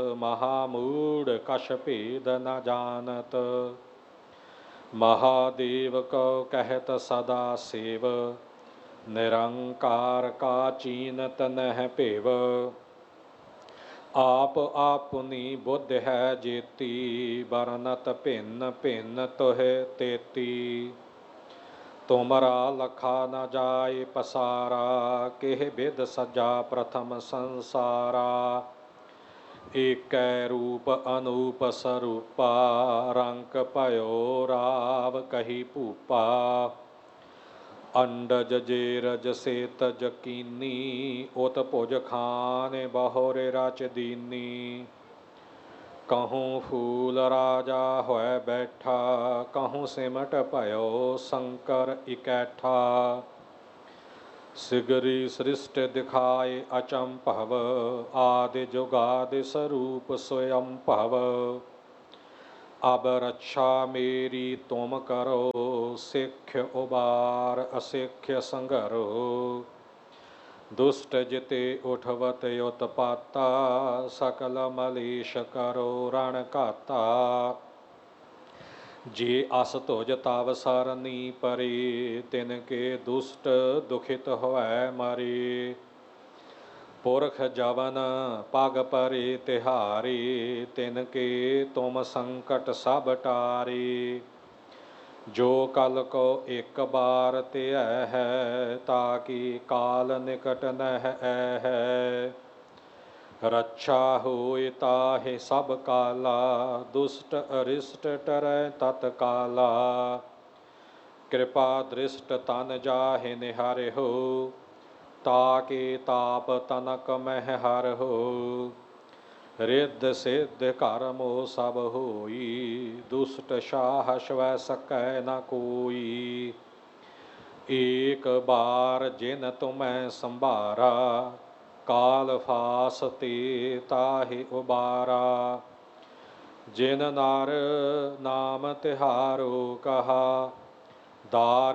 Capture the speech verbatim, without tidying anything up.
महामूढ़ कछ भेद न जानत। महादेव को कहत सदा सेव, निरंकार का चीनत नह पेव। आप आपनी बुद्ध है जेती, बरनत भिन्न भिन्न तुहे तेती। तुमरा लखा न जाए पसारा, केह बिद सजा प्रथम संसारा। एक रूप अनूप स्वरूपा, रंक पयो राव कही भूपा। अंडज जेरज से तज कीनी, उत भुज खान बहुरे रच दीनी। कहूँ फूल राजा होए बैठा, कहूँ सिमट भयो शंकर इकैठा। सिगरी सृष्टि दिखाए अचंभव, आदि जुगादि स्वरूप स्वयं भव। अब रक्षा मेरी तुम करो, सिख्य उबार असिख्य संगरो। दुष्ट जिते उठवत उत्पाता, सकल मलेश करो रण घाता। जे अस तुज तव सरनी परे, तिनके दुष्ट दुखित होए मरे। पुरख जवन पग परे तिहारे, तिनके तुम संकट सब टारे। जो कल को एक बार त्यह है, ताकि काल निकट नह है। रक्षा होए ताहि सब काला, दुष्ट अरिष्ट टरै तत्काला। कृपा दृष्ट तन जाहि निहर हो, ताके ताप तनक मह हर हो। रिद्ध सिद्ध कर्मो सब होई, दुष्ट साहस वै सकै न कोई। एक बार जिन तुम्हें संभारा, काल फास ते ताहि उबारा। जिन नर नाम तिहारो कहा, दार